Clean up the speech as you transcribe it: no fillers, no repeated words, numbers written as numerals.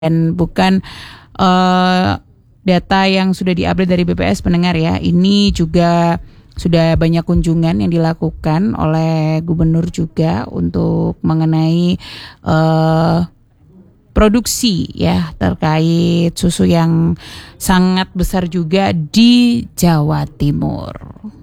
dan bukan data yang sudah diupdate dari BPS pendengar ya. Ini juga sudah banyak kunjungan yang dilakukan oleh gubernur juga untuk mengenai produksi ya terkait susu yang sangat besar juga di Jawa Timur.